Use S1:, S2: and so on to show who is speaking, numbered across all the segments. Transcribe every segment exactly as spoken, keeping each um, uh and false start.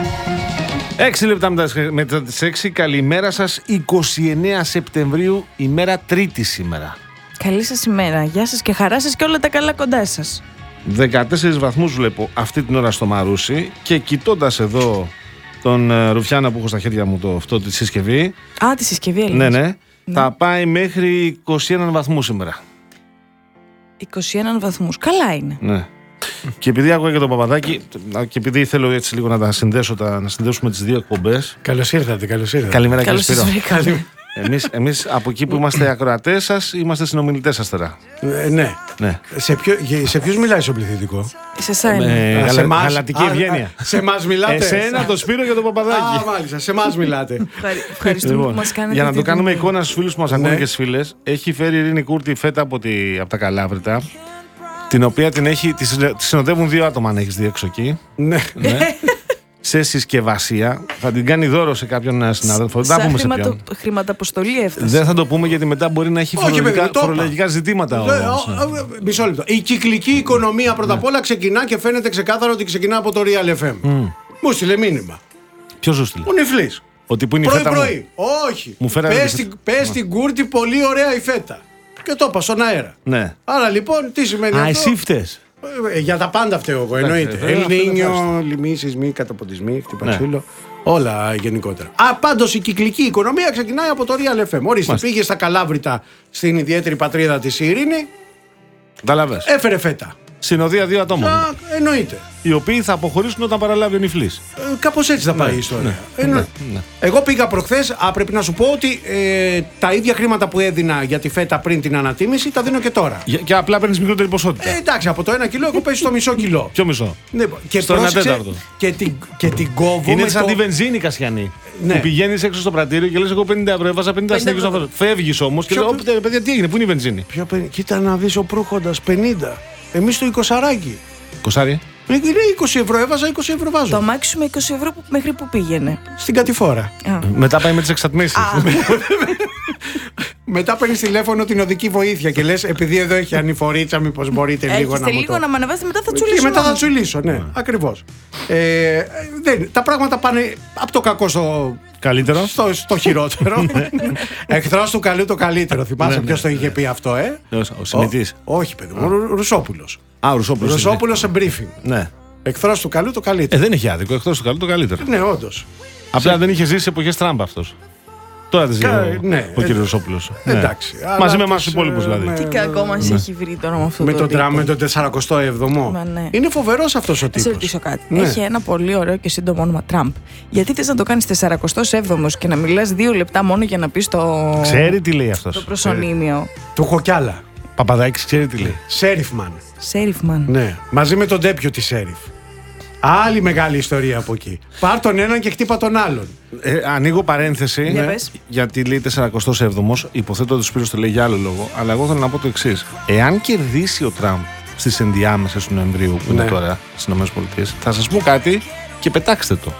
S1: Έξι λεπτά μετά τις έξι. Καλημέρα σας. είκοσι εννέα Σεπτεμβρίου, ημέρα Τρίτη σήμερα.
S2: Καλή σας ημέρα. Γεια σας και χαρά σας και όλα τα καλά κοντά σας.
S1: δεκατέσσερις βαθμούς βλέπω αυτή την ώρα στο Μαρούσι και κοιτώντας εδώ τον uh, Ρουφιάνα που έχω στα χέρια μου το, αυτό τη συσκευή.
S2: Α, τη συσκευή έλεγες.
S1: Ναι, ναι. Ναι. Θα πάει μέχρι είκοσι ένα βαθμούς σήμερα.
S2: είκοσι ένα βαθμούς. Καλά είναι.
S1: Ναι. Και επειδή άκουγα και τον Παπαδάκη, και επειδή θέλω έτσι λίγο να τα συνδέσω, τα, να συνδέσουμε τις δύο εκπομπές.
S3: Καλώς ήρθατε, καλώς ήρθατε.
S1: Καλημέρα,
S2: καλώς
S1: κύριε
S2: Σπύρο.
S1: Εμείς, εμείς από εκεί που είμαστε ακροατές σας, είμαστε συνομιλητές σας τώρα.
S3: Ε, ναι.
S1: Ναι.
S3: Σε, ποιο, σε ποιους μιλάει στο πληθυντικό?
S2: Σε εσένα.
S1: Ε,
S3: Α,
S1: γαλα,
S3: σε εμάς.
S1: γαλατική
S3: Α,
S1: ευγένεια.
S3: α, σε εμάς μιλάτε.
S1: Εσένα, τον Σπύρο και τον Παπαδάκη.
S3: Α, μάλιστα, σε εμάς μιλάτε.
S2: Ευχαριστούμε
S1: Λοιπόν,
S2: που μας κάνετε.
S1: για να το
S2: την
S1: κάνουμε
S2: τιμή.
S1: εικόνα στους φίλους που μας ακούνε
S3: Ναι.
S1: και στις φίλες, έχει φέρει η Ειρήνη Κούρτη φέτα από, τη, από τα Καλάβρητα, την οποία την έχει, τη συνε- τη συνοδεύουν δύο άτομα αν έχεις δει έξω εκεί.
S3: Ναι.
S1: Ναι. Σε συσκευασία. Θα την κάνει δώρο σε κάποιον ε, συνάδελφο. Δεν θα
S2: Σαν
S1: πούμε σε
S2: χρηματο,
S1: ποιον.
S2: χρηματαποστολή έφτασε.
S1: Δεν θα το πούμε γιατί μετά μπορεί να έχει
S3: Όχι, παιδί
S1: φορολογικά,
S3: μου, το είπα.
S1: φορολογικά ζητήματα.
S3: Ε,
S1: όμως.
S3: ο- ο- Μισό λεπτό. Η κυκλική οικονομία πρώτα απ' όλα ξεκινά και φαίνεται ξεκάθαρο ότι ξεκινά από το Real εφ εμ. Μου στείλε μήνυμα.
S1: Ποιος σου στείλε?
S3: Ο Νιφλής.
S1: Ότι που είναι η φέτα μου.
S3: Πρωί-πρωί. Όχι.
S1: Μου φέρανε
S3: Πες
S1: τη
S3: την- Πες την Κούρτη, πολύ ωραία η φέτα. Και το είπα στον αέρα.
S1: Ναι.
S3: Άρα λοιπόν, τι σημαίνει
S1: Α,
S3: αυτό?
S1: εσύ φταίς.
S3: Ε, Για τα πάντα φταίω εγώ, εννοείται.
S1: ε, αυτό είναι
S3: Ελνίνιο, λοιμοί, σεισμοί, καταποντισμοί, χτυπά
S1: Ναι.
S3: ξύλο. Όλα γενικότερα. Α, πάντως η κυκλική οικονομία ξεκινάει από το Real εφ εμ. Ορίστε,
S1: Μάλιστα.
S3: πήγε στα Καλάβρητα στην ιδιαίτερη πατρίδα της η Ειρήνη,
S1: Κατάλαβες.
S3: έφερε φέτα.
S1: Συνοδεία δύο ατόμων.
S3: Α, εννοείται.
S1: Οι οποίοι θα αποχωρήσουν όταν παραλάβει ο Νιφλής.
S3: Ε, κάπως έτσι θα πάει η ιστορία. Εννο-
S1: ναι, ναι.
S3: Εγώ πήγα προχθές, α, πρέπει να σου πω ότι ε, τα ίδια χρήματα που έδινα για τη φέτα πριν την ανατίμηση τα δίνω και τώρα.
S1: Για- Και απλά παίρνεις μικρότερη ποσότητα.
S3: Ε, εντάξει, από το ένα κιλό έχω πέσει στο μισό κιλό.
S1: Ποιο μισό.
S3: Ναι, και
S1: Στο ένα
S3: πρόσεξε,
S1: τέταρτο.
S3: Και την, και την κόβω
S1: Είναι
S3: με
S1: σαν
S3: το...
S1: τη βενζίνη, Κασιανή.
S3: Ναι.
S1: Που πηγαίνεις έξω στο πρατήριο και λες: εγώ πενήντα ευρώ έβαζα πενήντα συνέχεια
S2: ευρώ.
S1: να φέρω. Φεύγεις όμως και
S3: Ποιο-
S1: λέω: «Ωπ, παιδιά, τι έγινε, πού είναι η βενζίνη?
S3: Ποιο πεν- Κοίτα να δεις ο Προύχοντας πενήντα. Εμείς το εικοσαράκι.
S1: Κοσάρι.
S3: Είναι είκοσι ευρώ έβαζα, είκοσι ευρώ βάζω.
S2: Το αμάξι σου με είκοσι ευρώ που, μέχρι που πήγαινε.
S3: Στην κατηφόρα.
S2: Α.
S1: Μετά πάει με τις εξατμίσεις.
S3: Μετά παίρνει τηλέφωνο την οδική βοήθεια και λες επειδή εδώ έχει ανηφορίτσα, μήπως μπορείτε λίγο
S2: Έρχεστε
S3: να μου
S2: λίγο
S3: το...
S2: να με ανεβάσετε, μετά θα
S3: Και
S2: τσουλήσω.
S3: μετά θα
S2: μόνος.
S3: τσουλήσω, ναι, ακριβώς. Ε, δεν, τα πράγματα πάνε από το κακό στο,
S1: Καλύτερο.
S3: στο, στο χειρότερο. Εχθρός του καλού το καλύτερο. Θυμάσαι
S1: Ναι, ναι,
S3: ποιος το είχε πει αυτό, ε?
S1: Ο Σιμητής.
S3: Ο- όχι, παιδί μου, ο Ρου- Ρουσόπουλος.
S1: Α, ο Ρουσόπουλος.
S3: Ρουσόπουλος σε briefing.
S1: Ναι.
S3: Εχθρός του καλού το
S1: Ε,
S3: καλύτερο.
S1: δεν έχει άδικο. Εκτός του καλού το καλύτερο.
S3: Ναι, όντως.
S1: Απλά δεν είχε ζήσει σε εποχές Τραμπ αυτός. Τώρα τη ζει
S3: Κα-
S1: ο,
S3: ναι,
S1: ο
S3: ε,
S1: κύριος Ρουσόπουλος.
S3: εντάξει,
S1: Ναι.
S3: αλλά
S1: Μαζί με
S3: τις,
S1: εμάς τους υπόλοιπους
S3: ε,
S1: δηλαδή.
S3: με-
S2: Τι κακό μας έχει βρει τώρα με αυτό
S3: Με
S2: το
S3: τον
S2: τύπο.
S3: Τραμπ, με τον τεσσαρακοστό έβδομο.
S2: Μα ναι.
S3: Είναι φοβερός αυτός ο
S2: Να σε
S3: τύπος.
S2: ρωτήσω κάτι.
S3: Ναι.
S2: Έχει ένα πολύ ωραίο και σύντομο όνομα Τραμπ. Γιατί θες να το κάνεις τεσσαρακοστό έβδομος και να μιλάς δύο λεπτά μόνο για να πεις το,
S1: Ξέρει τι λέει
S2: το
S1: αυτός.
S2: προσωνύμιο.
S3: Του έχω κι άλλα.
S1: Παπαδάκης ξέρει τι λέει.
S3: Σέριφμαν.
S2: Σέριφμαν.
S3: Ναι, μαζί με τον deputy sheriff. Άλλη μεγάλη ιστορία από εκεί. Πάρ τον έναν και χτύπα τον άλλον.
S1: Ε, ανοίγω παρένθεση.
S2: Για πες.
S1: Γιατί λέει τεσσαρακοστό έβδομος. Υποθέτω ότι ο Σπύρος το λέει για άλλο λόγο. Αλλά εγώ θέλω να πω το εξής. Εάν κερδίσει ο Τραμπ στις ενδιάμεσες του Νοεμβρίου που είναι
S3: Ναι.
S1: τώρα στις ΗΠΑ, θα σας πω κάτι και πετάξτε το.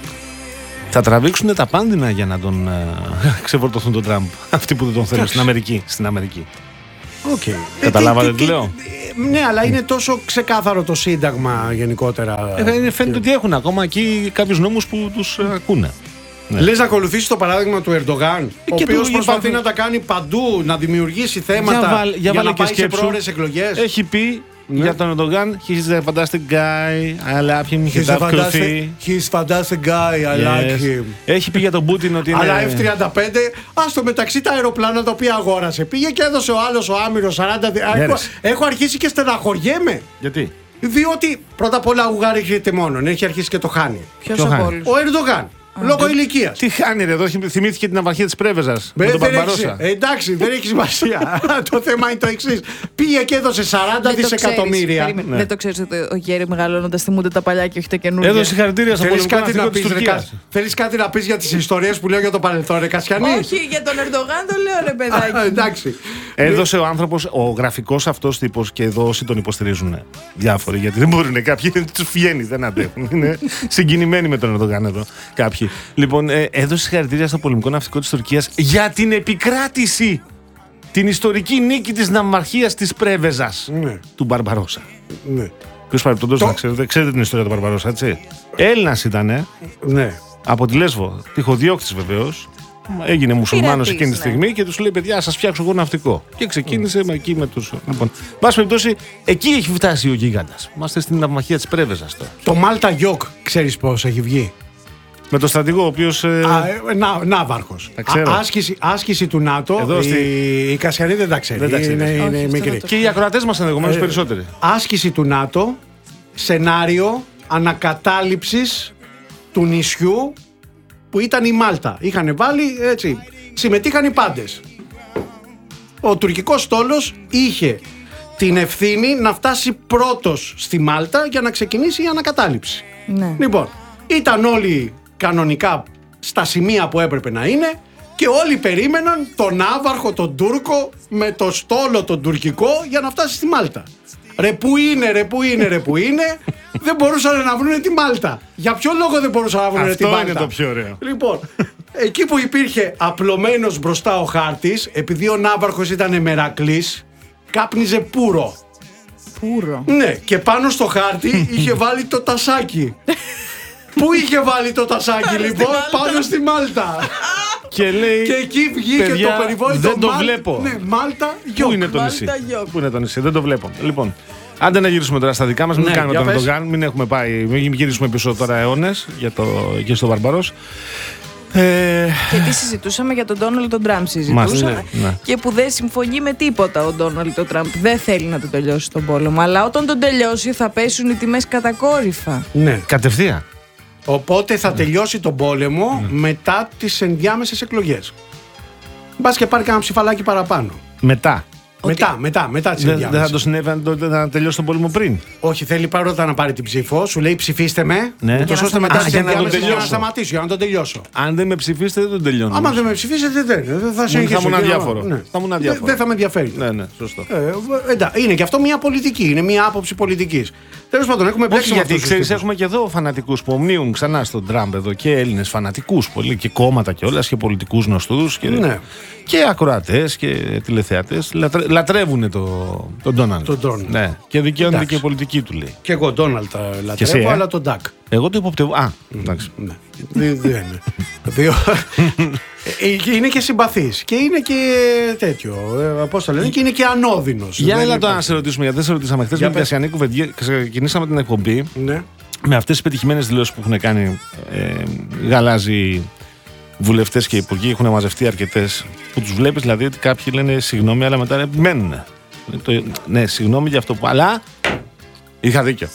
S1: Θα τραβήξουν τα πάνδυνα για να τον ε, ξεφορτωθούν τον Τραμπ. Αυτοί που δεν τον θέλουν στην Αμερική. Στην Αμερική.
S3: Okay.
S1: Καταλάβατε τι λέω?
S3: Ναι, αλλά είναι τόσο ξεκάθαρο το Σύνταγμα γενικότερα.
S1: Ε, είναι- φαίνεται ότι έχουν ακόμα εκεί κάποιους νόμους που τους ε, ακούνε. Ναι.
S3: Λες να ακολουθήσει το παράδειγμα του Ερντογάν, ο
S1: και
S3: οποίος
S1: του-
S3: προσπαθεί
S1: υπάρχουν-
S3: να τα κάνει παντού, να δημιουργήσει θέματα
S1: Για βάλ- για
S3: για
S1: βάλε
S3: να
S1: και
S3: πάει σε
S1: σκέψου.
S3: πρόορες εκλογές.
S1: Έχει πει
S3: Ναι.
S1: για τον Ερντογάν, he's a fantastic guy, I love him, he's
S3: He's a
S1: tough
S3: fantastic,
S1: coffee.
S3: he's fantastic guy, I like
S1: Yes.
S3: him.
S1: Έχει πει για τον Πούτιν ότι είναι...
S3: Αλλά εφ τριάντα πέντε, α το μεταξύ τα αεροπλάνα τα οποία αγόρασε. Πήγε και έδωσε ο άλλος ο Άμυρος σαράντα. δι-
S1: Ναι,
S3: έχω,
S1: ρε.
S3: έχω αρχίσει και στεναχωριέμαι.
S1: Γιατί?
S3: Διότι πρώτα απ' όλα ουγάρει μόνο, έχει αρχίσει και το χάνει.
S2: Ποιος
S1: Ποιο
S2: από
S1: χάνει?
S2: όλους?
S3: Ο Ερντογάν. Λόγω ηλικία.
S1: Τι χάνει ρε, εδώ έχει- θυμήθηκε την αμαρχία της Πρέβεζας με τον Μπαρμπαρόσα.
S3: Εντάξει, δεν έχει σημασία. Το θέμα είναι το εξή. Πήγε και έδωσε σαράντα
S2: Δεν το
S3: δισεκατομμύρια.
S2: ξέρεις. Περίμενε.
S1: Ναι.
S2: Δεν το ξέρεις ότι ο Γέρι μεγαλώνοντας θυμούνται τα παλιά και όχι τα καινούργια.
S1: Έδωσε συγχαρητήρια στο
S3: Θέλεις
S1: πολεμικό
S3: κάτι, να
S1: ναυτικό της
S3: πεις, ρε,
S1: Τουρκίας.
S3: Κα- θέλεις κάτι να πεις για τις ιστορίες που λέω για το παρελθόν, ρε Κασιανή?
S2: Όχι, για τον Ερντογάν το λέω ρε
S3: Α,
S2: παιδάκι.
S3: εντάξει.
S1: Έδωσε ο άνθρωπος, ο γραφικός αυτός τύπος, και εδώ όσοι τον υποστηρίζουν διάφοροι, γιατί δεν μπορούν κάποιοι, τους βγαίνει, δεν αντέχουν. Είναι συγκινημένοι με τον Ερντογάν εδώ κάποιοι. Λοιπόν, ε, έδωσε συγχαρητήρια στο πολεμικό ναυτικό της Τουρκίας για την επικράτηση, την ιστορική νίκη της ναυμαρχίας της Πρέβεζας
S3: Ναι,
S1: του Μπαρμπαρόσα.
S3: ναι.
S1: Ποιος παρεπτόντως
S3: Το-
S1: να ξέρετε, ξέρετε την ιστορία του Μπαρμπαρόσα, έτσι. Έλληνας ήτανε,
S3: Ναι.
S1: από τη Λέσβο, τυχοδιώκτης βεβαίως. Έγινε μουσουλμάνος
S2: Πειρατής,
S1: εκείνη τη
S2: ναι.
S1: στιγμή και τους λέει: παιδιά, σας φτιάξω εγώ ναυτικό. Και ξεκίνησε με εκεί με τους. Λοιπόν, πάση περιπτώσει, εκεί έχει φτάσει ο γίγαντας. Είμαστε στην ναυμαχία της Πρέβεζας τώρα.
S3: Το Μάλτα Γιόκ, ξέρεις πώς έχει βγει.
S1: Με το στρατηγό, ο οποίος. Ε,
S3: Α, ε, να, Ναύαρχος.
S1: Τα ξέρω.
S3: Α, άσκηση, άσκηση του ΝΑΤΟ.
S1: Εδώ
S3: η,
S1: στη-
S3: η Κασιανή δεν τα ξέρει.
S1: Δεν τα ξέρει.
S3: Είναι,
S2: Όχι,
S3: είναι
S2: αυτό
S3: μικρή.
S2: δεν το-
S1: και οι ακροατές μας ενδεχομένως
S3: Ε,
S1: περισσότεροι.
S3: Άσκηση του ΝΑΤΟ, σενάριο ανακατάληψης του νησιού που ήταν η Μάλτα. Είχαν βάλει έτσι, συμμετείχαν οι πάντες. Ο τουρκικός στόλος είχε την ευθύνη να φτάσει πρώτος στη Μάλτα για να ξεκινήσει η ανακατάληψη.
S2: Ναι.
S3: Λοιπόν, ήταν όλοι κανονικά στα σημεία που έπρεπε να είναι και όλοι περίμεναν τον Άβαρχο, τον Τούρκο, με το στόλο τον τουρκικό για να φτάσει στη Μάλτα. Ρε που είναι, ρε που είναι, ρε που είναι, δεν μπορούσαν να βρουν τη Μάλτα. Για ποιο λόγο δεν μπορούσαν να βρουν τη
S1: Αυτό
S3: Μάλτα?
S1: είναι το πιο ωραίο.
S3: Λοιπόν, εκεί που υπήρχε απλωμένος μπροστά ο χάρτης, επειδή ο Ναύαρχος ήταν μερακλής, κάπνιζε πουρο.
S2: Πούρο.
S3: Ναι, και πάνω στο χάρτη είχε βάλει το τασάκι. Πού είχε βάλει το τασάκι λοιπόν? Πάνω στη Μάλτα.
S1: Και λέει.
S3: Και εκεί βγήκε
S1: παιδιά,
S3: το περιβόητο
S1: δεν το
S3: Μάλ-
S1: βλέπω.
S3: Ναι, Μάλτα
S1: Πού
S3: Γιόκ.
S1: είναι το
S2: Μάλτα
S1: νησί?
S2: Γιόκ.
S1: Πού είναι το νησί? Δεν το βλέπω. Λοιπόν, άντε να γυρίσουμε τώρα στα δικά μας. Μην
S3: Ναι,
S1: κάνουμε
S3: για
S1: τον
S3: πες.
S1: Ερντογάν. Μην έχουμε πάει. Μην γυρίσουμε πίσω τώρα αιώνες για το, εκεί στο Μπαρμπαρός. Ε,
S2: Και τι συζητούσαμε για τον Ντόναλντ τον Τραμπ.
S1: Μάλιστα,
S2: Συζητούσαμε.
S1: ναι, ναι.
S2: Και που δεν συμφωνεί με τίποτα ο Ντόναλντ τον Τραμπ. Δεν θέλει να τον τελειώσει τον πόλεμο. Αλλά όταν τον τελειώσει θα πέσουν οι τιμές κατακόρυφα.
S3: Ναι.
S1: κατευθείαν.
S3: Οπότε θα τελειώσει τον πόλεμο μετά τις ενδιάμεσες εκλογές. Μπας και πάρει κανένα ψηφαλάκι παραπάνω.
S1: Μετά.
S3: Μετά, μετά, μετά τις
S1: Δεν, δεν θα
S3: ενδιάμεσες.
S1: το συνέβη αν το- να τελειώσει τον πόλεμο πριν.
S3: Όχι, θέλει πρώτα να πάρει την ψήφο, σου λέει ψηφίστε με,
S1: Ναι.
S3: ούτως
S1: Για να
S3: ώστε μετά
S1: σταματήσει.
S3: τις
S1: Α, για να τον
S3: ενδιάμεσες για να
S1: τελειώσω.
S3: σταματήσω, για να τον τελειώσω.
S1: Αν δεν με ψηφίσετε, δεν τον τελειώνω.
S3: Άμα δεν με ψηφίσετε, δεν δεν θα συνεχίσω.
S1: ήμουν
S3: και να-
S1: αδιάφορο.
S3: ναι.
S1: Θα ήμουν
S3: Δεν-
S1: αδιάφορο.
S3: Δεν θα με ενδιαφέρει.
S1: Ναι, ναι, σωστό.
S3: Ε, εντά, είναι και αυτό μια πολιτική, είναι μια άποψη πολιτικής. Τέλος πάντων, έχουμε
S1: Όχι,
S3: μπλέξει με
S1: γιατί
S3: αυτούς τους
S1: ξέρει,
S3: τύπους.
S1: έχουμε και εδώ φανατικούς που ομνίουν ξανά στον Τραμπ εδώ και Έλληνες φανατικούς πολύ και κόμματα κιόλα και πολιτικούς γνωστούς και,
S3: Ναι.
S1: και ακροατές και τηλεθεατές. Λατρε, λατρεύουν το, τον Ντόναλντ.
S3: Τον Ντόναλντ.
S1: Ναι, και δικαιώνεται
S3: Εντάξει.
S1: και η πολιτική του λέει.
S3: Και εγώ Ντόναλτ τα
S1: Και εσύ,
S3: λατρεύω,
S1: ε?
S3: αλλά τον Ντακ.
S1: Εγώ το υποπτεύω. Α, εντάξει.
S3: Ναι. Δι- Δεν είναι. Δύο. Ε, Είναι και συμπαθής και είναι και τέτοιο. ε, Πώς το λένε, και είναι και ανώδυνος.
S1: Για
S3: Δεν
S1: έλα τώρα να
S3: υπάρχει.
S1: σε ρωτήσουμε, γιατί δεν σε ρωτήσαμε χθε
S3: Για
S1: με την
S3: πες.
S1: Κασιανή κουβεντιά. Ξεκινήσαμε την εκπομπή
S3: Ναι.
S1: με αυτές τις πετυχημένες δηλώσεις που έχουν κάνει ε, γαλάζοι βουλευτές και υπουργοί. Έχουν μαζευτεί αρκετές που τους βλέπεις δηλαδή ότι κάποιοι λένε συγγνώμη, αλλά μετά επιμένουν. Το, ναι, συγγνώμη για αυτό που. Αλλά είχα δίκιο.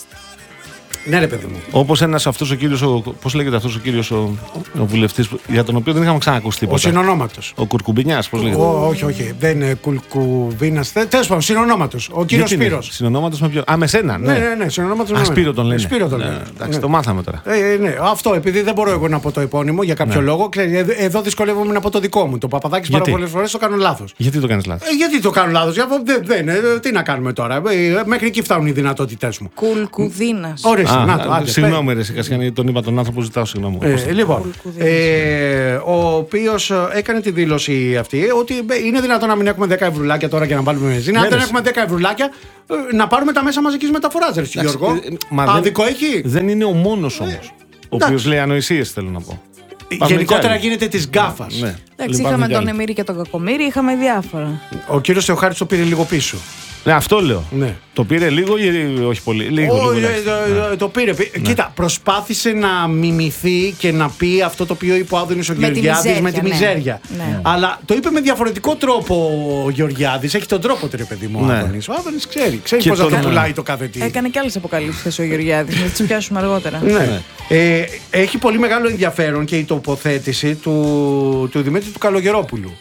S3: Ναι, ρε παιδί μου.
S1: Όπως ένας αυτός ο κύριος, ο, πώς λέγεται αυτός ο κύριος, ο, ο βουλευτής για τον οποίο δεν είχαμε ξανακούσει
S3: Ο
S1: τίποτα.
S3: συνονόματος.
S1: Ο Κουρκουμπινιάς, πώς λέγεται.
S3: Ο- Όχι, όχι. Δεν είναι κουλκουβίνας. Τέλος πάντων, συνονόματος. Ο κύριος
S1: Γιατί είναι,
S3: Σπύρος.
S1: Συνονόματος με ποιον. Α, με σένα, ναι.
S3: Ναι, ναι, ναι. Συνονόματος.
S1: Α,
S3: με
S1: Σπύρο
S3: μένα.
S1: τον λένε.
S3: Σπύρο τον
S1: Ναι,
S3: λένε.
S1: εντάξει,
S3: Ναι.
S1: το μάθαμε τώρα.
S3: Ε, ε, ναι, αυτό επειδή δεν μπορώ εγώ να πω το επώνυμο για κάποιο
S1: Ναι.
S3: λόγο. Ξέρεις, εδώ, εδώ δυσκολεύομαι να πω το δικό μου. Το Παπαδάκης πάρα
S1: Γιατί?
S3: πολλές φορές το κάνω λάθος.
S1: Γιατί το κάνεις λάθος.
S3: Ε, γιατί το κάνω λάθος, για αυτό δεν, δεν, ε, τι να κάνουμε τώρα. Ε, μέχρι εκεί φτάνουν οι δυνατότητές μου.
S2: Κουλκουδίνα.
S3: Ορίστε,
S1: Α,
S3: να το, άντε,
S1: συγγνώμη, ρε Κασιανή, τον είπα τον άνθρωπο, ζητάω συγγνώμη. Πώς
S3: Ε,
S1: το-
S3: λοιπόν,
S2: Κουλκουδίνας.
S3: ε, ο οποίος έκανε τη δήλωση αυτή ότι ε, είναι δυνατόν να μην έχουμε δέκα ευρουλάκια τώρα και να βάλουμε βενζίνα. Αν
S1: Ναι,
S3: δεν
S1: ρε.
S3: έχουμε δέκα ευρουλάκια, ε, να πάρουμε τα μέσα μαζικής μεταφοράς, ρε
S1: Εντάξει,
S3: Γιώργο.
S1: ε, μα δεν-
S3: Άδικο έχει.
S1: Δεν είναι ο μόνος όμως. Ο
S3: εντάξει.
S1: οποίος λέει ανοησίες, θέλω να πω. Υπάρχουν
S3: Γενικότερα
S1: κι άλλοι.
S3: γίνεται της γκάφας.
S1: Ναι.
S2: Εντάξει,
S1: Υπάρχουν
S2: είχαμε
S1: κι
S2: τον
S1: άλλοι.
S2: Εμμύρη και τον Κακομύρη, είχαμε διάφορα.
S3: Ο κύριος Θεοχάρης το πήρε λίγο πίσω.
S1: Ναι, αυτό λέω.
S3: Ναι.
S1: Το πήρε λίγο ή όχι πολύ. Λίγο,
S3: Ω,
S1: λίγο.
S3: ε,
S1: εντάξει.
S3: ε, ε, Το πήρε. Κοίτα, προσπάθησε να μιμηθεί και να πει αυτό το οποίο είπε ο Άδωνης ο
S2: Με τη
S3: Γεωργιάδης με τη
S2: μιζέρια, ναι.
S3: μιζέρια.
S2: Ναι.
S3: Αλλά το είπε με διαφορετικό τρόπο ο Γεωργιάδης. Έχει τον τρόπο του, ρε παιδί μου, ο
S1: Ναι.
S3: Άδωνης. Ο Άδωνης ξέρει. Ξέρει
S1: Και
S3: πώς να
S1: τον-
S3: το πουλάει το κάθε τι.
S2: Έκανε και άλλε αποκαλύψει ο Γεωργιάδης, να τι πιάσουμε αργότερα.
S3: Ναι. Ε, έχει πολύ μεγάλο ενδιαφέρον και η τοποθέτηση του, του Δημήτρη του Καλογερόπουλου.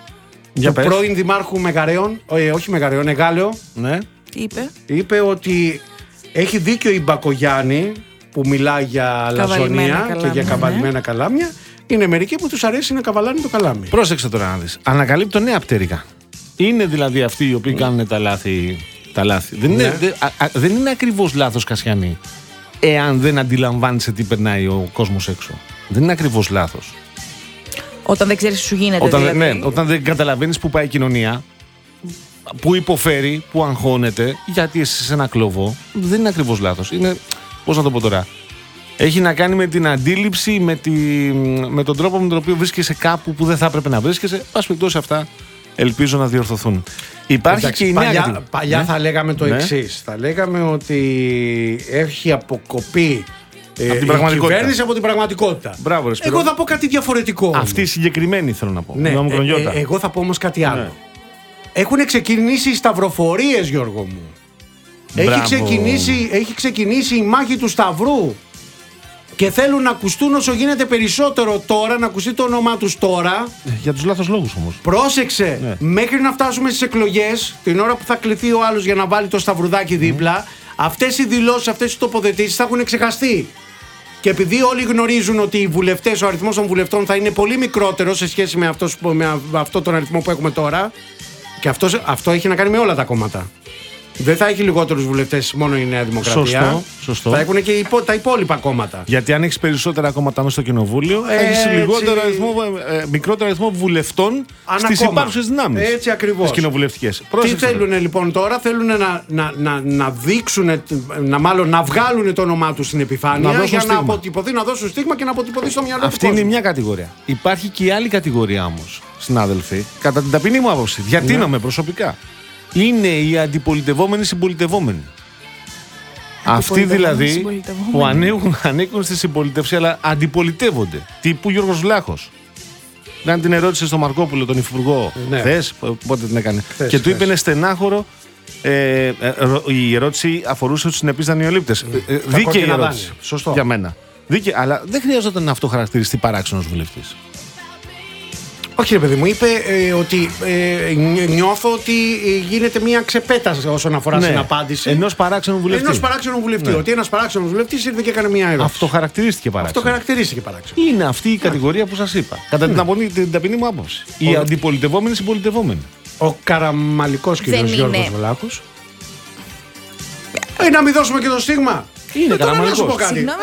S1: Για
S3: του
S1: πες.
S3: πρώην Δημάρχου Μεγαρέων, ε, όχι Μεγαρέων, Εγάλεο.
S1: Ναι.
S2: Τι είπε.
S3: Είπε ότι έχει δίκιο η Μπακογιάννη που μιλάει για
S2: Καβαλημένα
S3: λαζονία και
S2: καλάμια,
S3: για
S2: ναι.
S3: καβαλημένα καλάμια. Είναι μερικοί που τους αρέσει να καβαλάνε το καλάμι.
S1: Πρόσεξε τώρα να δεις. Ανακαλύπτω νέα πτέρυγα. Είναι δηλαδή αυτοί οι οποίοι κάνουν τα λάθη. Τα λάθη. Δεν, είναι,
S3: Ναι.
S1: δεν, α, α, δεν είναι ακριβώς λάθος, Κασιανή, εάν δεν αντιλαμβάνεσαι τι περνάει ο κόσμος έξω. Δεν είναι ακριβώς λάθος.
S2: Όταν δεν ξέρει τι σου γίνεται.
S1: Όταν,
S2: δηλαδή.
S1: ναι, όταν δεν καταλαβαίνεις που πάει η κοινωνία, που υποφέρει, που αγχώνεται, γιατί είσαι σε ένα κλωβό, δεν είναι ακριβώς λάθος. Είναι, πώς να το πω τώρα, έχει να κάνει με την αντίληψη, με, τη, με τον τρόπο με τον οποίο βρίσκεσαι κάπου που δεν θα έπρεπε να βρίσκεσαι. Πας περιπτώσει αυτά, ελπίζω να διορθωθούν. Υπάρχει
S3: Εντάξει,
S1: και η
S3: παλιά,
S1: νέα...
S3: παλιά
S1: ναι.
S3: θα λέγαμε το
S1: ναι.
S3: εξής. Θα λέγαμε ότι έχει αποκοπεί ε,
S1: την
S3: η
S1: πραγματικότητα.
S3: κυβέρνηση από την πραγματικότητα.
S1: Μπράβο, ρε, Σπύρο.
S3: Εγώ θα πω κάτι διαφορετικό.
S1: Αυτή η συγκεκριμένη θέλω να πω.
S3: Ναι,
S1: με
S3: ε, ε, εγώ θα πω όμως κάτι άλλο. Ναι. Έχουν ξεκινήσει οι σταυροφορίες, Γιώργο μου. Έχει ξεκινήσει, έχει ξεκινήσει η μάχη του Σταυρού. Και θέλουν να ακουστούν όσο γίνεται περισσότερο τώρα, να ακουστεί το όνομά τους τώρα.
S1: Για τους λάθος λόγους όμως.
S3: Πρόσεξε, ναι. Μέχρι να φτάσουμε στις εκλογές, την ώρα που θα κληθεί ο άλλος για να βάλει το σταυρουδάκι δίπλα, mm. αυτές οι δηλώσεις, αυτές οι τοποθετήσεις θα έχουν ξεχαστεί. Και επειδή όλοι γνωρίζουν ότι οι βουλευτές, ο αριθμός των βουλευτών θα είναι πολύ μικρότερο σε σχέση με, αυτός, με αυτό τον αριθμό που έχουμε τώρα, και αυτό, αυτό έχει να κάνει με όλα τα κόμματα. Δεν θα έχει λιγότερους βουλευτές μόνο η Νέα Δημοκρατία.
S1: Σωστό, σωστό.
S3: Θα έχουν και υπό, τα υπόλοιπα κόμματα.
S1: Γιατί αν έχεις περισσότερα κόμματα μέσα στο κοινοβούλιο, έχεις λιγότερο αριθμό, ε, μικρότερο αριθμό βουλευτών στις υπάρχουσες δυνάμεις.
S3: Έτσι ακριβώς.
S1: Τις κοινοβουλευτικές.
S3: Τι θέλουν λοιπόν τώρα, θέλουν να, να, να, να δείξουν, να, μάλλον να βγάλουν το όνομά τους στην επιφάνεια
S1: να
S3: για
S1: στίγμα.
S3: να αποτυπωθεί, να δώσουν στίγμα και να αποτυπωθεί στο μυαλό του
S1: Αυτή είναι μια κατηγορία. Υπάρχει και η άλλη κατηγορία όμως, συνάδελφοι, κατά την ταπεινή μου άποψη. Διατείνομαι ναι. προσωπικά. Είναι οι αντιπολιτευόμενοι συμπολιτευόμενοι. Αυτοί δηλαδή που ανήκουν, ανήκουν στη συμπολιτευσία αλλά αντιπολιτεύονται. Τύπου Γιώργος Βλάχος. Κάνει την ερώτηση στον Μαρκόπουλο, τον υφυπουργό,
S3: ναι.
S1: χθες, πότε την έκανε.
S3: Θες,
S1: και του είπε
S3: θες.
S1: είναι στενάχωρο. Ε, ε, η ερώτηση αφορούσε τους συνεπείς δανειολήπτες. Mm. Ε, δίκαιη η ερώτηση.
S3: Σωστό.
S1: Για μένα. Δίκαιη, αλλά δεν χρειαζόταν να αυτό χαρακτηριστεί παράξενος βουλευτής.
S3: Όχι ρε παιδί μου, είπε ε, ότι ε, νιώθω ότι γίνεται μια ξεπέταση όσον αφορά ναι. στην απάντηση.
S1: Ενός παράξενου βουλευτή.
S3: Ενός παράξενου βουλευτή. Ναι. Ότι ένας παράξενος βουλευτής ήρθε και έκανε μια ερώτηση.
S1: Αυτό χαρακτηρίστηκε παράξενο.
S3: Αυτό χαρακτηρίστηκε παράξενο.
S1: Είναι αυτή η κατηγορία που σας είπα. Κατά ναι. την, απολύ... την ταπεινή μου άποψη. Οι Ο... αντιπολιτευόμενοι συμπολιτευόμενοι.
S3: Ο καραμαλικός κύριος Γιώργος Βλάχος. Ε, να μην δώσουμε και το στίγμα.
S1: Είναι
S3: καραμαλικός.
S2: Συγγνώμη,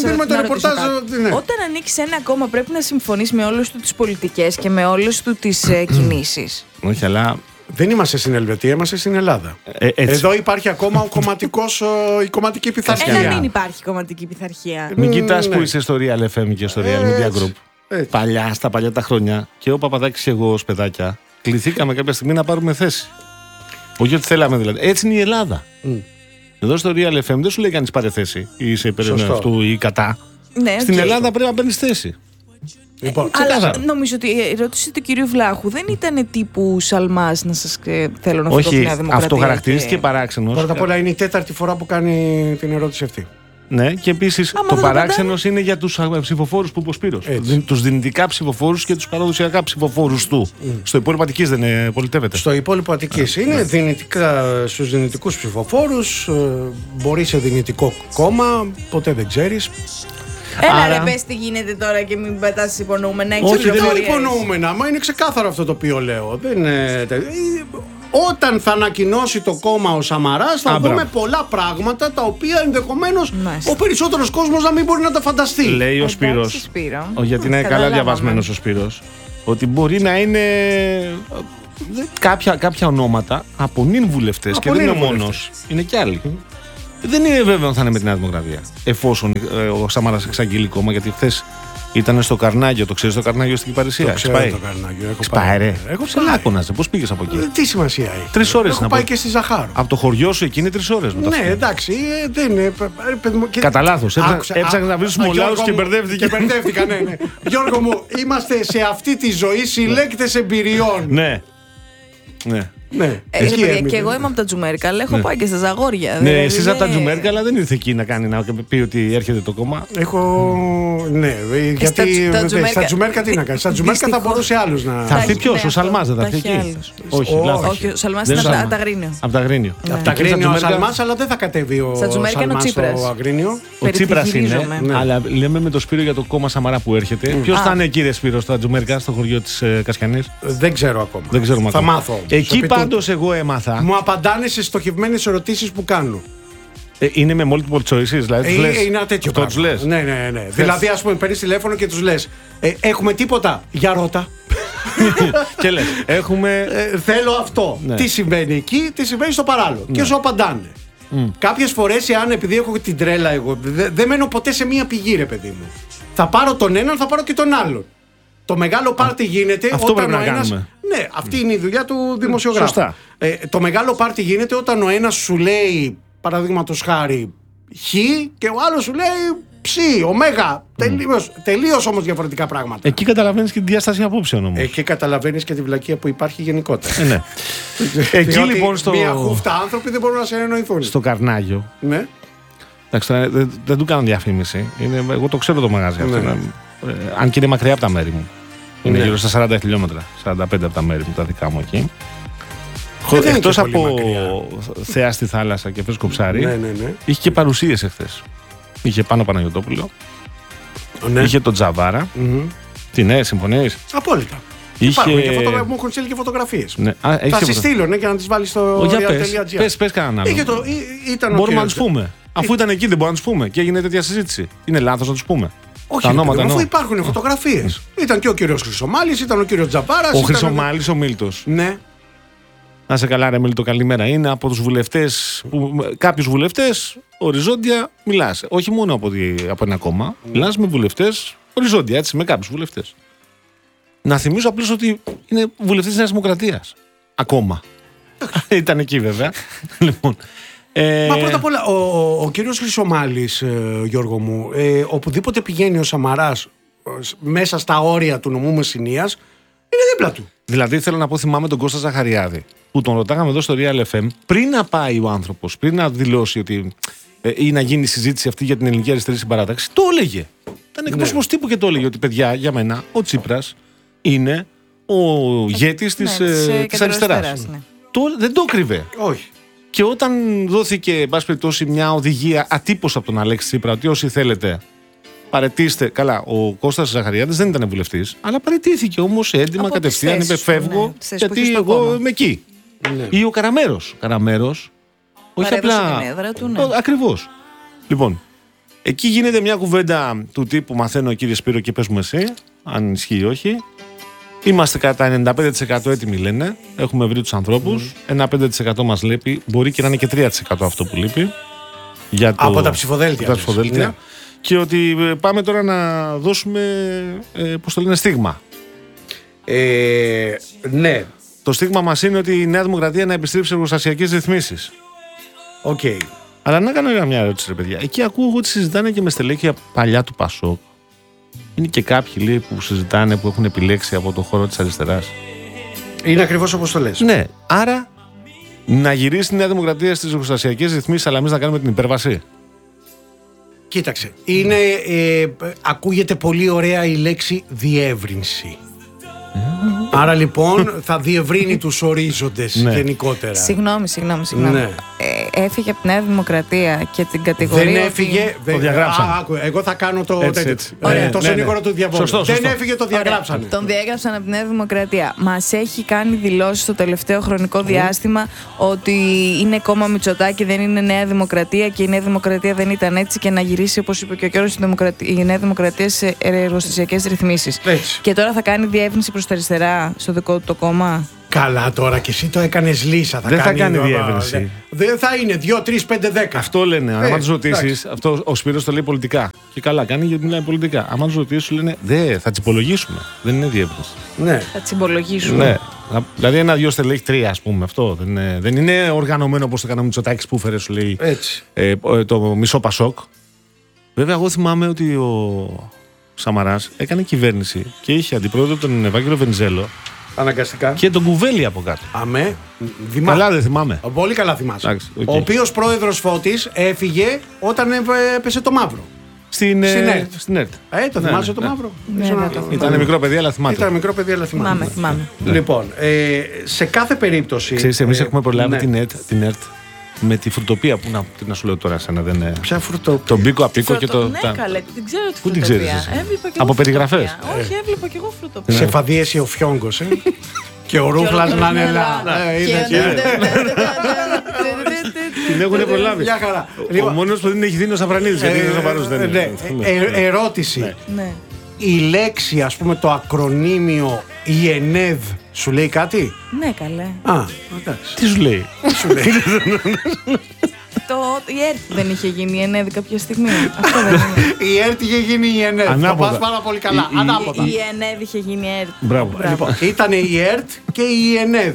S2: όταν ανοίξει ένα κόμμα πρέπει να συμφωνείς με όλες του τις πολιτικές και με όλες του τις ε, κινήσεις.
S1: Όχι, αλλά...
S3: Δεν είμαστε στην Ελβετία, είμαστε στην Ελλάδα.
S1: Ε,
S3: Εδώ υπάρχει ακόμα ο κομματικός, η κομματική πειθαρχία.
S2: Ε, να μην υπάρχει κομματική πειθαρχία.
S1: Μην κοιτάς που είσαι στο Real εφ εμ και στο Real Media Group. Έτσι. Παλιά, στα παλιά τα χρόνια, και ο Παπαδάκης και εγώ ως παιδάκια, κληθήκαμε κάποια στιγμή να πάρουμε θέση. Όχι ότι θέλαμε δηλαδή. Έτσι είναι η Ελλάδα. Mm. Εδώ στο Real εφ εμ δεν σου λέει κανείς πάρε θέση ή είσαι υπέρ αυτού ή κατά.
S2: Ναι,
S1: στην
S2: okay.
S1: Ελλάδα πρέπει να παίρνεις θέση.
S3: Λοιπόν,
S2: ε, αλλά νομίζω ότι η ερώτηση του κυρίου Βλάχου δεν ήταν τύπου Σαλμάς να σας ε, θέλω να φωτώ τη Νέα Δημοκρατία.
S1: Αυτό χαρακτηρίστηκε και... παράξενος.
S3: Πρώτα απ' όλα είναι η τέταρτη φορά που κάνει την ερώτηση αυτή.
S1: Ναι, και επίσης το παράξενος είναι για τους ψηφοφόρους που είπε ο Σπύρος. Τους δυνητικά ψηφοφόρους και τους παραδοσιακά ψηφοφόρους του. Mm. Στο υπόλοιπο Αττικής δεν ε, πολιτεύεται.
S3: Στο υπόλοιπο Αττικής είναι δυνητικά στους δυνητικούς ψηφοφόρους. Μπορεί σε δυνητικό κόμμα, ποτέ δεν ξέρεις.
S2: Έλα Άρα... ρε πες τι γίνεται τώρα και μην πετάς υπονοούμενα.
S3: Όχι, δεν είναι υπονοούμενα, μα είναι ξεκάθαρο αυτό το οποίο λέω. Δεν είναι... Όταν θα ανακοινώσει το κόμμα ο Σαμαράς θα Α, δούμε μπράβο. πολλά πράγματα τα οποία ενδεχομένως Μάλιστα. ο περισσότερος κόσμος να μην μπορεί να τα φανταστεί.
S1: Λέει ο Σπύρος, Σπύρο. γιατί είναι καλά διαβασμένος ο Σπύρος, ότι μπορεί να είναι κάποια, κάποια ονόματα από νυν βουλευτές και δεν είναι ο μόνος, είναι κι άλλοι. Mm. Δεν είναι βέβαιο αν θα είναι με τη Νέα Δημοκρατία, εφόσον ε, ο Σαμαράς εξαγγείλει κόμμα, γιατί χθες ήταν στο Καρνάγιο, το ξέρεις το Καρνάγιο στην Κυπαρισία.
S3: Το ξέρω το Καρνάγιο. Έχω
S1: πάει, ρε. Έχω σε λάκωνας, πώς πήγες από εκεί.
S3: Ε, τι σημασία έχει.
S1: Τρεις ώρες
S3: έχω
S1: να
S3: πάει
S1: πω.
S3: και στη Ζαχάρου.
S1: Από το χωριό σου εκεί είναι τρεις ώρες.
S3: Ναι, εντάξει, δεν είναι.
S1: Κατά λάθος. Έψαξε να βρει τους μολάρους και μπερδεύτηκε.
S3: Και μπερδεύτηκα, ναι, ναι. Γιώργο μου, είμαστε σε αυτή τη ζωή συλλέκτες εμπειριών.
S1: Ναι. Ναι.
S3: Ναι.
S2: Ε, ε, και εγώ είμαι από τα Τζουμέρκα, αλλά έχω ναι. πάει και στα Ζαγόρια.
S1: Ναι, εσείς ναι. από τα Τζουμέρκα, αλλά δεν ήρθε εκεί να κάνει να πει ότι έρχεται το κόμμα.
S3: Έχω. Ναι, γιατί. Στα, στα, Τζουμέρκα... στα Τζουμέρκα τι να κάνει. Στα Τζουμέρκα θα μπορούσε άλλους να.
S1: Θα έρθει ποιος, ο Σαλμάς δεν θα έρθει εκεί.
S2: Όχι, όχι, ο Σαλμάς είναι από τα Αγρίνιο.
S1: Από τα Αγρίνιο.
S3: Από τα Αγρίνιο ο Σαλμάς, αλλά δεν θα κατέβει ο Σαλμάς στο Αγρίνιο.
S1: Ο Τσίπρας είναι, αλλά λέμε με το Σπύρο για το κόμμα Σαμαρά που έρχεται. Ποιος θα είναι εκεί, ρε Σπύρο, στα Τζουμέρκα, στο χωριό της Κασιανής.
S3: Δεν ξέρω ακόμα. Θα μάθω.
S1: Εκεί πάντως εγώ έμαθα.
S3: Μου απαντάνε σε στοχευμένες ερωτήσεις που κάνω.
S1: Ε, είναι με multiple choices, δηλαδή.
S3: Ε, λες, είναι ένα τέτοιο
S1: πράγμα.
S3: Λες. Ναι, ναι, ναι. Δηλαδή, ας πούμε, παίρνεις τηλέφωνο και τους λες: ε, έχουμε τίποτα. Για ρώτα.
S1: Και λες, έχουμε.
S3: Ε, θέλω αυτό.
S1: Ναι.
S3: Τι συμβαίνει εκεί, τι συμβαίνει στο παράλληλο. Και σου απαντάνε. Mm. Κάποιες φορές, εάν επειδή έχω την τρέλα, εγώ δεν δε μένω ποτέ σε μία πηγή, ρε παιδί μου. Θα πάρω τον έναν, θα πάρω και τον άλλον. Το μεγάλο πάρτι γίνεται
S1: αυτό
S3: όταν
S1: πρέπει
S3: ο
S1: να
S3: ένας.
S1: κάνουμε.
S3: Ναι, αυτή είναι η δουλειά του δημοσιογράφου.
S1: Σωστά.
S3: Ε, το μεγάλο πάρτι γίνεται όταν ο ένας σου λέει, παραδείγματος χάρη, χ και ο άλλος σου λέει ψ, ωμέγα. Mm. Τελείως, τελείως όμως διαφορετικά πράγματα.
S1: Εκεί καταλαβαίνεις και τη διάσταση απόψεων όμως.
S3: Εκεί καταλαβαίνεις και τη βλακεία που υπάρχει γενικότερα.
S1: Ε, ναι. Εκεί
S3: Διότι
S1: λοιπόν στο.
S3: Μία χούφτα άνθρωποι δεν μπορούν να συνεννοηθούν.
S1: Στο Καρνάγιο.
S3: Ναι.
S1: Εντάξει, τώρα δεν, δεν του κάνω διαφήμιση. Είναι, εγώ το ξέρω το μαγαζί αυτό.
S3: Ναι.
S1: Είναι, ε, αν και είναι μακριά από τα μέρη μου. Είναι
S3: Ναι.
S1: γύρω στα σαράντα χιλιόμετρα. σαράντα πέντε από τα μέρη μου, τα δικά μου εκεί.
S3: δεν είναι
S1: Εκτός
S3: και πολύ
S1: από
S3: μακριά.
S1: θεά στη θάλασσα και φρέσκο ψάρι,
S3: Ναι, ναι, ναι.
S1: είχε και παρουσίες εχθές. Είχε πάνω Παναγιωτόπουλο,
S3: ναι.
S1: είχε τον Τζαβάρα.
S3: Mm-hmm.
S1: Τι, ναι, συμφωνείς?
S3: Απόλυτα.
S1: Είχε...
S3: Υπάρχουν και φωτογρα... μου έχουν στείλει και φωτογραφίες.
S1: Ναι. Α, έχεις
S3: Θα
S1: και
S3: τις
S1: φωτο-
S3: στείλω ναι, και να τις βάλεις στο
S1: Ω, για
S3: real
S1: πες,
S3: τελεία τζι άρ.
S1: πες, πες κανέναν άλλο.
S3: Είχε το, ή- ήταν ο
S1: Μπορούμε να
S3: κύριος-
S1: του πούμε. Αφού ήταν εκεί, δεν μπορούμε να του πούμε. Και έγινε τέτοια συζήτηση. Είναι λάθος να του πούμε.
S3: Όχι,
S1: τα
S3: ρε
S1: ονόματα
S3: παιδί μου, αφού
S1: εννοώ.
S3: υπάρχουν φωτογραφίες. Ήταν και ο κύριος Χρυσομάλης, ήταν ο κύριος Τζαμπάρας.
S1: Ο
S3: ήταν
S1: Χρυσομάλης, ο Μίλτος.
S3: Ναι.
S1: Να σε καλά, ρε Μίλτο, καλημέρα. Είναι από τους βουλευτές, κάποιους βουλευτές, οριζόντια μιλάς. Όχι μόνο από, τη, από ένα κόμμα. Μιλάς με βουλευτές, οριζόντια, έτσι, με κάποιους βουλευτές. Να θυμίσω απλώς ότι είναι βουλευτής της Νέας Δημοκρατίας. Ακόμα. Ήταν εκεί βέβαια. Λοιπόν. Ε,
S3: Μα πρώτα απ' όλα, ο, ο, ο κύριος Χρυσομάλης, ε, Γιώργο μου, ε, οπουδήποτε πηγαίνει ο Σαμαράς ε, μέσα στα όρια του νομού Μεσσηνίας, είναι δίπλα του.
S1: Δηλαδή θέλω να πω, θυμάμαι τον Κώστα Ζαχαριάδη, που τον ρωτάγαμε εδώ στο Real εφ εμ πριν να πάει ο άνθρωπος, πριν να δηλώσει ότι. Ε, ή να γίνει η συζήτηση αυτή για την ελληνική αριστερή συμπαράταξη. Το έλεγε. Ήταν εκπρόσωπος τύπου και το έλεγε ότι παιδιά, για μένα, ο Τσίπρας είναι ο ηγέτης της,
S2: Ναι, της,
S1: ε,
S2: ε,
S1: της αριστεράς.
S2: ναι.
S1: Το, δεν το κρύβε.
S3: Όχι.
S1: Και όταν δόθηκε, εν πάση περιπτώσει, μια οδηγία ατύπως από τον Αλέξη Τσίπρα, ότι όσοι θέλετε παρετήστε. Καλά, ο Κώστας Ζαχαριάδης δεν ήταν βουλευτής, αλλά παρετήθηκε όμως έντοιμα
S2: Από
S1: κατευθείαν.
S2: τις
S1: Είπε:
S2: θέσεις του,
S1: φεύγω,
S2: ναι, τις θέσεις που
S1: γιατί
S2: είχε στο
S1: εγώ
S2: κόμμα.
S1: είμαι εκεί.
S3: Ναι.
S1: Ή ο Καραμέρος. Ο Καραμέρος. Όχι
S2: Παρέδωσε
S1: απλά.
S2: την έδρα του, ναι.
S1: Ο- Ακριβώς. Λοιπόν, εκεί γίνεται μια κουβέντα του τύπου μαθαίνω, κύριε Σπύρο, και πες μου εσύ, αν ισχύει ή όχι. Είμαστε κατά ενενήντα πέντε τοις εκατό έτοιμοι, λένε. Έχουμε βρει τους ανθρώπους. Ένα πέντε τοις εκατό μας λείπει. Μπορεί και να είναι και τρία τοις εκατό αυτό που λείπει. Για το...
S3: Από τα ψηφοδέλτια.
S1: από τα ψηφοδέλτια.
S3: Ναι.
S1: Και ότι ε, πάμε τώρα να δώσουμε, ε, πώς το λένε, στίγμα.
S3: Ε, ναι,
S1: Το στίγμα μας είναι ότι η Νέα Δημοκρατία να επιστρέψει σε εργοστασιακές ρυθμίσεις.
S3: οκ. Okay.
S1: Αλλά να κάνω μια ερώτηση, ρε παιδιά. Εκεί ακούω ότι συζητάνε και με στελέχη παλιά του Πασόκ. Είναι και κάποιοι, λέει, που συζητάνε, που έχουν επιλέξει από το χώρο της αριστεράς.
S3: Είναι ακριβώς όπως το λες.
S1: Ναι, άρα να γυρίσει η Νέα Δημοκρατία στις εργοστασιακές ρυθμίσεις, αλλά εμείς να κάνουμε την υπέρβαση.
S3: Κοίταξε, είναι, ε, ακούγεται πολύ ωραία η λέξη διεύρυνση. Άρα λοιπόν θα διευρύνει τους ορίζοντες
S1: Ναι.
S3: γενικότερα.
S2: Συγγνώμη, συγγνώμη, συγγνώμη.
S3: Ναι.
S2: Ε, έφυγε από τη Νέα Δημοκρατία και την κατηγορία.
S3: Δεν
S2: ότι-
S3: έφυγε. δεν-
S1: διαγράψανε.
S3: Α, άκου, εγώ θα κάνω το,
S1: Έτσι,
S3: τέτοιο.
S1: έτσι.
S3: Ε,
S1: Ωραία,
S3: το
S1: ναι,
S3: σενίγορο
S1: ναι.
S3: του διαβόλου.
S1: Σωστό,
S3: Δεν
S1: σωστό.
S3: έφυγε, το διαγράψανε.
S2: Τον διέγραψαν από τη Νέα Δημοκρατία. Μας έχει κάνει δηλώσεις στο τελευταίο χρονικό διάστημα ότι είναι κόμμα Μητσοτάκη, δεν είναι Νέα Δημοκρατία και η Νέα Δημοκρατία δεν ήταν έτσι και να γυρίσει, όπως είπε και ο Κιώρος, η, Δημοκρατία- η Νέα Δημοκρατία σε εργοστασιακές ρυθμίσεις.
S3: Έτσι.
S2: Και τώρα θα κάνει διεύρυνση προς τα αριστερά στο δικό του το κόμμα.
S3: Καλά τώρα και εσύ το έκανες λύσα. Θα
S1: Δεν θα κάνει
S3: ε,
S1: διεύρυνση.
S3: ε, Δεν θα είναι δύο, τρεις, πέντε, δέκα.
S1: Αυτό λένε.
S3: Ε,
S1: Αν του ρωτήσει,
S3: εντάξει.
S1: αυτό ο Σπύρος το λέει πολιτικά. Και καλά κάνει γιατί μιλάει πολιτικά. Αν του ρωτήσει, σου λένε Δε, θα τσιπολογήσουμε. Δεν είναι διεύρυνση.
S3: Ναι.
S2: Θα τσιμπολογήσουμε.
S1: Ναι. Δηλαδή ένα-δυο στελέχη, τρία, α πούμε. Αυτό δεν είναι, δεν είναι οργανωμένο όπως το έκανε ο Μητσοτάκης που φέρε, σου λέει,
S3: Έτσι.
S1: ε, το μισό Πασόκ. Βέβαια, εγώ θυμάμαι ότι ο Σαμαράς έκανε κυβέρνηση και είχε αντιπρόεδρο τον Ευάγγελο Βενιζέλο
S3: Αναγκαστικά.
S1: και τον Κουβέλη από κάτω.
S3: Αμέ. Δημά...
S1: Καλά, δεν θυμάμαι.
S3: Πολύ καλά θυμάσαι.
S1: Εντάξει, οκ.
S3: Ο οποίος πρόεδρος Φώτης έφυγε όταν ε, έπεσε το μαύρο.
S1: Στην, ε,
S3: Στην ΕΡΤ.
S1: στην ΕΡΤ.
S3: Ε, το
S1: Ναι,
S3: θυμάσαι
S1: ναι,
S3: το
S1: ναι.
S3: μαύρο.
S2: Ναι,
S3: Ήσουν-
S2: ναι, το θυμάμαι.
S1: Ήταν μικρό παιδί, αλλά θυμάται.
S3: Ήταν μικρό παιδί, αλλά θυμάμαι.
S2: Θυμάμαι, θυμάμαι.
S3: Λοιπόν, ε, σε κάθε περίπτωση.
S1: Ξέρεις, εμείς
S3: ε,
S1: έχουμε προλάβει
S3: ναι.
S1: την, ΕΡΤ, την ΕΡΤ με τη φρουτοπία που να, τι να σου λέω τώρα, εσένα δεν είναι.
S3: Ποια φρουτο.
S1: Τον Μπίκο Απίκο και το.
S2: Ναι,
S1: τα-
S2: καλέ, την ξέρω τη
S1: Πού την
S2: φρουτοπία.
S1: ξέρεις εσύ?
S2: Έβλεπα και
S1: Από
S2: εγώ
S1: περιγραφές?
S2: φρουτοπία. Όχι, έβλεπα και εγώ φρουτοπία.
S3: Σε φαδίεση ο Φιόγκος, ε. Και ο Ρούφλας να είναι λα. Ε, είδες,
S2: Και-
S3: ε.
S1: Την έχουν προλάβει.
S3: Μια χαρά.
S1: Ο
S3: Λοιπόν,
S1: μόνος που δεν έχει δίνει ο Σαφρανίδης. Γιατί
S3: ε,
S1: ο Σαφαρός δεν
S3: ε,
S1: είναι.
S3: ναι. Ε, ε, Ερώτηση.
S2: Ναι.
S3: Η λέξη, ας πούμε, το ακρονίμιο η ΕΝΕΔ σου λέει κάτι?
S2: Ναι, καλέ.
S3: Α, εντάξει.
S1: Τι σου λέει?
S3: Σου λέει.
S2: Το, η ΕΡΤ δεν είχε γίνει η ΕΝΕΔ κάποια στιγμή. Αυτό δεν είναι.
S3: Η ΕΡΤ είχε γίνει η ΕΝΕΔ. Το
S1: Ανάποδα.
S3: πας πάρα πολύ καλά.
S1: Η- η-
S3: Ανάποδα.
S2: Η ΕΝΕΔ είχε γίνει ΕΡΤ.
S1: Μπράβο.
S3: Λοιπόν, ήταν η ΕΡΤ και η ΕΝΕΔ.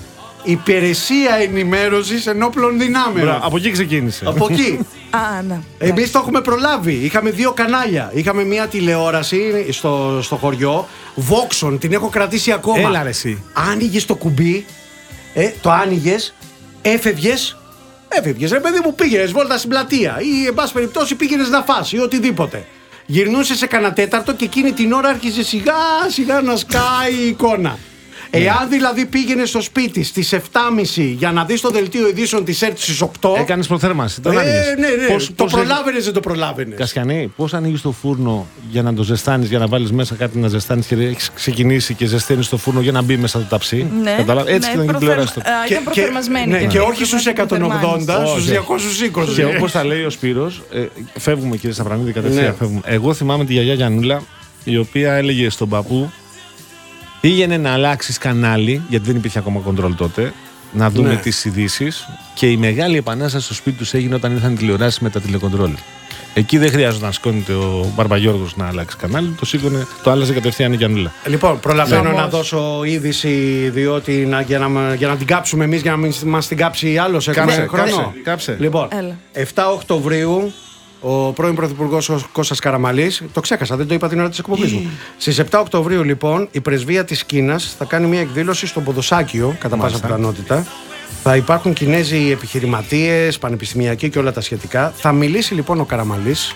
S3: Υπηρεσία Ενημέρωσης Ενόπλων Δυνάμεων.
S1: Μπράβο, από εκεί ξεκίνησε.
S3: Από εκεί.
S2: Α, ναι.
S3: Εμείς το έχουμε προλάβει. Είχαμε δύο κανάλια. Είχαμε μια τηλεόραση στο, στο χωριό. Voxon, την έχω κρατήσει ακόμα.
S1: Έλα ρε εσύ.
S3: Άνοιγες το κουμπί, ε, το άνοιγες, έφευγες. Έφευγες, ρε παιδί μου, πήγαινες βόλτα στην πλατεία ή εν πάση περιπτώσει πήγαινες να φας ή οτιδήποτε. Γυρνούσε σε κανένα τέταρτο και εκείνη την ώρα άρχισε σιγά σιγά να σκάει η εικόνα. Εάν δηλαδή πήγαινε στο σπίτι στις επτά και μισή για να δεις το δελτίο ειδήσεων της ΕΡΤ στις οκτώ.
S1: Έκανες προθέρμανση. Τον
S3: ε,
S1: άνοιγες.
S3: ναι, ναι.
S1: Πώς-
S3: το
S1: πώς
S3: προλάβαινες, δεν το προλάβαινες.
S1: Κασιανή, πώς ανοίγεις το φούρνο για να το ζεστάνεις, για να βάλεις μέσα κάτι να ζεστάνεις και έχεις ξεκινήσει και ζεσταίνεις το φούρνο για να μπει μέσα το ταψί?
S2: Ναι,
S1: Κατάλαβα. Έτσι
S2: ναι,
S1: ήταν η
S2: προθερ-
S1: τηλεόραση τότε.
S2: Α, Ήταν προθερμασμένη.
S3: ναι,
S2: και
S3: και
S2: αυτή,
S3: όχι στους
S2: προθερμάνης.
S3: εκατόν ογδόντα, στους
S1: Όχι.
S3: διακόσιους είκοσι.
S1: Και όπως τα λέει ο Σπύρος, ε, φεύγουμε κύριε Σαπρανίδη κατευθείαν.
S3: Ναι.
S1: Φεύγουμε. Εγώ θυμάμαι τη γιαγιά Γιαννούλα, η οποία έλεγε στον παππού, πήγαινε να αλλάξει κανάλι, γιατί δεν υπήρχε ακόμα κοντρόλ τότε, να δούμε
S3: Ναι.
S1: τις ειδήσεις. Και η μεγάλη επανάσταση στο σπίτι τους έγινε όταν ήρθαν οι τηλεοράσεις με τα τηλεκοντρόλ. Εκεί δεν χρειάζονταν να σηκώνεται ο Μπαρμπαγιώργος να αλλάξει κανάλι, το σήκωνε, το άλλαζε κατευθείαν η Γιαννούλα.
S3: Λοιπόν, προλαβαίνω
S2: Χαμός.
S3: να δώσω είδηση, διότι να, για, να, για να την κάψουμε εμείς, για να μην μας την κάψει άλλος. Έχουμε
S1: Κάψε,
S3: χρόνο.
S1: κάψε, κάψε.
S3: Λοιπόν,
S2: Έλα.
S3: επτά Οκτωβρίου, ο πρώην Πρωθυπουργός ο Κώστας Καραμαλής, το ξέχασα, δεν το είπα την ώρα της εκπομπής μου. Στις επτά Οκτωβρίου, λοιπόν, η πρεσβεία της Κίνας θα κάνει μια εκδήλωση στο Ποδοσάκιο, κατά πάσα πιθανότητα. Θα υπάρχουν Κινέζοι επιχειρηματίες, πανεπιστημιακοί και όλα τα σχετικά. Θα μιλήσει λοιπόν ο Καραμαλής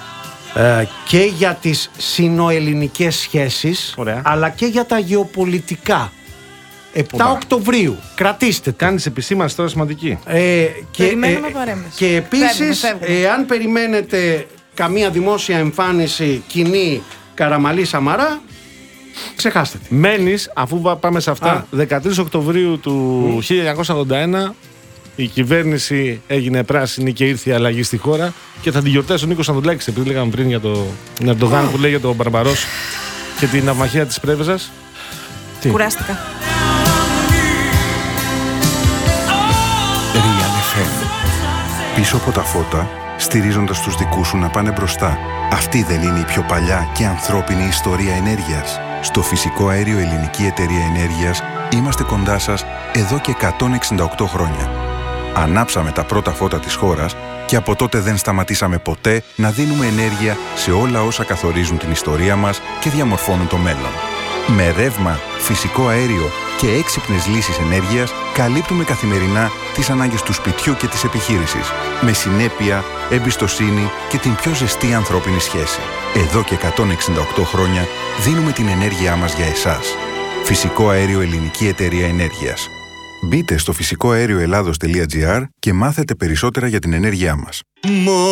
S3: ε, και για τις συνοελληνικές σχέσεις,
S1: Ωραία.
S3: αλλά και για τα γεωπολιτικά. επτά
S1: Οπα.
S3: Οκτωβρίου, κρατήστε το.
S1: Κάνεις επισήμανση τώρα σημαντική.
S3: Ε, και,
S2: Περιμένουμε παρέμβαση.
S3: και επίσης,
S2: Φεύγουμε, φεύγουμε.
S3: εάν περιμένετε καμία δημόσια εμφάνιση κοινή Καραμαλή-Σαμαρά, ξεχάστε τη.
S1: Μένεις, αφού πα- πάμε σε αυτά,
S3: Α.
S1: δεκατρείς Οκτωβρίου του χίλια εννιακόσια ογδόντα ένα η κυβέρνηση έγινε πράσινη και ήρθε η αλλαγή στη χώρα και θα την γιορτάσει ο Νίκος Ανδρουλάκης, επειδή λέγαμε πριν για το Ερντογάν που λέγεται ο Μπαρμπαρός και την ναυμαχία της Πρέβεζας. Τι?
S2: Κουράστηκα.
S4: Real εφ εμ. Πίσω από τα φώτα, στηρίζοντας τους δικούς σου να πάνε μπροστά. Αυτή δεν είναι η πιο παλιά και ανθρώπινη ιστορία ενέργειας? Στο Φυσικό Αέριο Ελληνική Εταιρεία Ενέργειας είμαστε κοντά σας εδώ και εκατόν εξήντα οκτώ χρόνια. Ανάψαμε τα πρώτα φώτα της χώρας και από τότε δεν σταματήσαμε ποτέ να δίνουμε ενέργεια σε όλα όσα καθορίζουν την ιστορία μας και διαμορφώνουν το μέλλον. Με ρεύμα, φυσικό αέριο και έξυπνες λύσεις ενέργειας καλύπτουμε καθημερινά τις ανάγκες του σπιτιού και της επιχείρησης. Με συνέπεια, εμπιστοσύνη και την πιο ζεστή ανθρώπινη σχέση. Εδώ και εκατόν εξήντα οκτώ χρόνια δίνουμε την ενέργειά μας για εσάς. Φυσικό Αέριο Ελληνική Εταιρεία Ενέργειας. Μπείτε στο φυσικό αέριο ελλάδος τελεία τζι άρ και μάθετε περισσότερα για την ενέργειά μας.